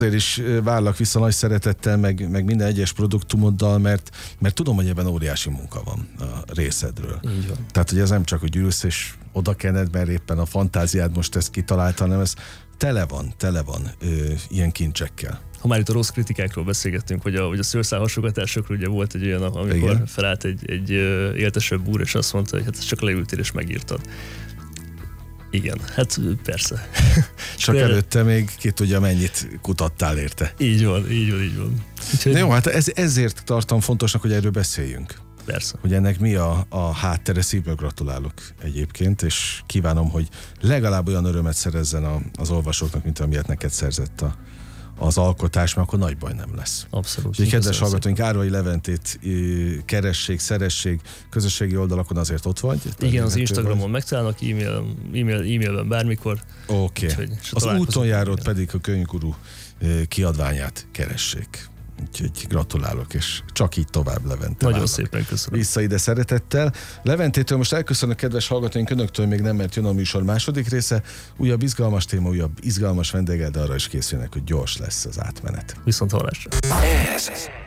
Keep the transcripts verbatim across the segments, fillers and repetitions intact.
Ezért is várlak vissza nagy szeretettel, meg, meg minden egyes produktumoddal, mert, mert tudom, hogy ebben óriási munka van a részedről. Így van. Tehát, hogy ez nem csak, hogy ülsz és oda kened, mert éppen a fantáziád most ezt kitalálta, hanem ez tele van, tele van ö, ilyen kincsekkel. Ha már itt a rossz kritikákról beszélgettünk, hogy a, hogy a szőrszál hasogatásokról ugye volt egy olyan, amikor igen. felállt egy, egy éltesebb úr, és azt mondta, hogy hát csak leültél és megírtad. Igen, hát persze. Csak erre... előtte még ki tudja, mennyit kutattál érte. Így van, így van, így van. Úgyhogy... Jó, hát ez, ezért tartom fontosnak, hogy erről beszéljünk. Persze. Hogy ennek mi a, a háttere, szívből gratulálok egyébként, és kívánom, hogy legalább olyan örömet szerezzen a, az olvasóknak, mint amilyet neked szerzett a, az alkotás, mert akkor nagy baj nem lesz. Abszolút. Úgyhogy kedves hallgatóink, Árvai Leventét keressék, szeressék, közösségi oldalakon azért ott vagy. Igen, az Instagramon megtalálnak, e-mail, e-mail, e-mailben bármikor. Oké. Okay. Az úton járót pedig a Könyvguru kiadványát keressék. Úgyhogy gratulálok, és csak így tovább, Levente. Nagyon szépen köszönöm. Vissza ide szeretettel. Leventétől most elköszönök, kedves hallgatóink, önöktől még nem, mert jön a műsor második része. Újabb izgalmas téma, újabb izgalmas vendéggel, de arra is készülnek, hogy gyors lesz az átmenet. Viszont hallásra. Ez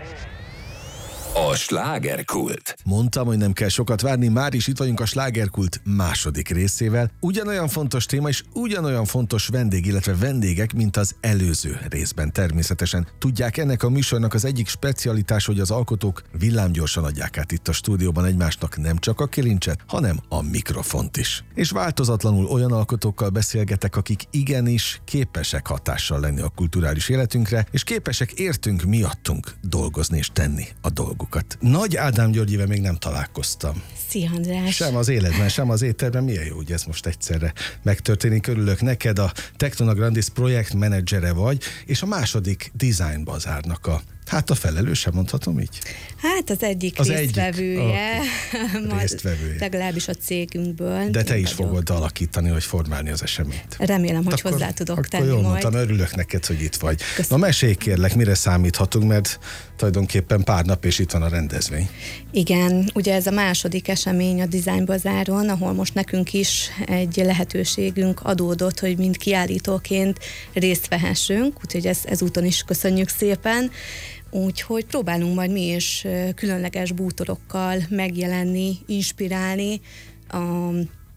a Slágerkult. Mondtam, hogy nem kell sokat várni, már is itt vagyunk a Slágerkult második részével. Ugyanolyan fontos téma és ugyanolyan fontos vendég, illetve vendégek, mint az előző részben természetesen. Tudják, ennek a műsornak az egyik specialitás, hogy az alkotók villámgyorsan adják át itt a stúdióban egymásnak nem csak a kilincset, hanem a mikrofont is. És változatlanul olyan alkotókkal beszélgetek, akik igenis képesek hatással lenni a kulturális életünkre, és képesek értünk miattunk dolgozni és tenni a dolgokat. Nagy Ádám Györgyivel még nem találkoztam. Szia, András! Sem az életben, sem az étterben. Milyen jó, hogy ez most egyszerre megtörténik. Örülök neked, a Tektona Grandis projektmenedzsere vagy, és a második Design Bazárnak a Hát a felelőse, mondhatom így? Hát az egyik az résztvevője. Egyik. Okay. résztvevője. Legalábbis a cégünkből. De te is vagyok. Fogod alakítani, vagy formálni az eseményt. Remélem, hogy akkor, hozzá tudok akkor tenni jól majd. mondtam, örülök neked, hogy itt vagy. Köszönöm. Na mesélj kérlek, mire számíthatunk, mert tulajdonképpen pár nap és itt van a rendezvény. Igen, ugye ez a második esemény a Design Bazáron, ahol most nekünk is egy lehetőségünk adódott, hogy mind kiállítóként részt vehessünk, úgyhogy ez, ezúton is köszönjük szépen. Úgyhogy próbálunk majd mi is különleges bútorokkal megjelenni, inspirálni a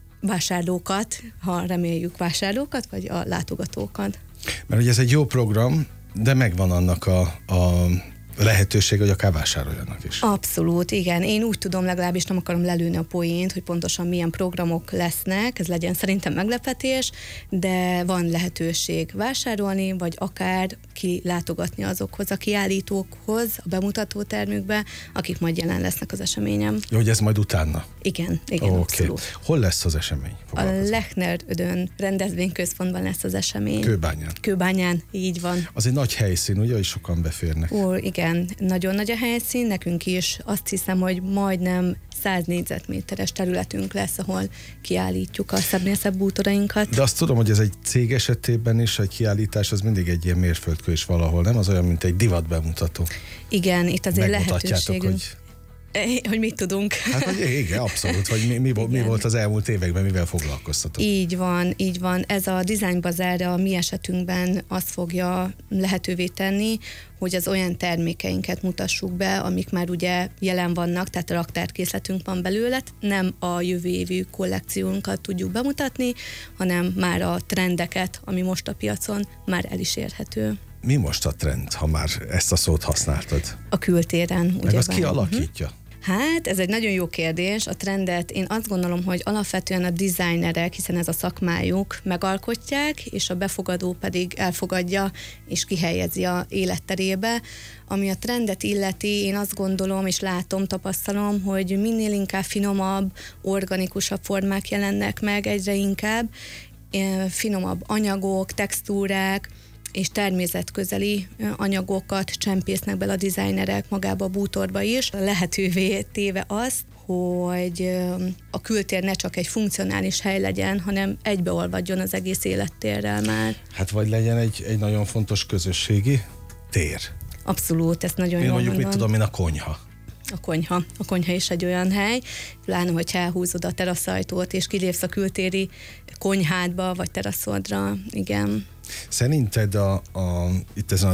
vásárlókat, ha reméljük vásárlókat, vagy a látogatókat. Mert ugye ez egy jó program, de megvan annak a, a lehetőség, hogy akár vásároljanak is. Abszolút, igen. Én úgy tudom, legalábbis nem akarom lelőni a poént, hogy pontosan milyen programok lesznek, ez legyen szerintem meglepetés, de van lehetőség vásárolni, vagy akár kilátogatni azokhoz a kiállítókhoz, a bemutatótermükbe, akik majd jelen lesznek az eseményen. Jó, hogy ez majd utána? Igen, igen, okay. abszolút. Hol lesz az esemény? A Lechner Ödön rendezvényközpontban lesz az esemény. Kőbányán. Kőbányán, így van. Az egy nagy helyszín, ugye, hogy sokan beférnek. Ó, igen, nagyon nagy a helyszín, nekünk is azt hiszem, hogy majdnem száz négyzetméteres területünk lesz, ahol kiállítjuk a szebbnél szebb bútorainkat. De azt tudom, hogy ez egy cég esetében is, egy kiállítás az mindig egy ilyen mérföldkő is valahol, nem? Az olyan, mint egy divat bemutató. Igen, itt azért lehetőségünk. Hogy... hogy mit tudunk. Hát, hogy igen, abszolút, hogy mi, mi, mi volt az elmúlt években, mivel foglalkoztatok. Így van, így van. Ez a Design Bazaar a mi esetünkben azt fogja lehetővé tenni, hogy az olyan termékeinket mutassuk be, amik már ugye jelen vannak, tehát a raktárkészletünk van belőle, nem a jövő évű kollekciónkat tudjuk bemutatni, hanem már a trendeket, ami most a piacon már el is érhető. Mi most a trend, ha már ezt a szót használtad? A kültéren. Meg azt ki alakítja? Uh-huh. Hát, ez egy nagyon jó kérdés. A trendet én azt gondolom, hogy alapvetően a designerek, hiszen ez a szakmájuk, megalkotják, és a befogadó pedig elfogadja és kihelyezi a életterébe. Ami a trendet illeti, én azt gondolom, és látom, tapasztalom, hogy minél inkább finomabb, organikusabb formák jelennek meg egyre inkább, finomabb anyagok, textúrák, és természetközeli anyagokat csempésznek bele a designerek magába a bútorba is, lehetővé téve azt, hogy a kültér ne csak egy funkcionális hely legyen, hanem egybeolvadjon az egész élettérrel már. Hát vagy legyen egy, egy nagyon fontos közösségi tér. Abszolút, ezt nagyon jól mondjuk mondom. Mit tudom én, a konyha. A konyha. A konyha is egy olyan hely, pláne, hogy elhúzod a teraszajtót, és kilépsz a kültéri konyhádba, vagy teraszodra, igen. Szerinted a, a, itt ezen a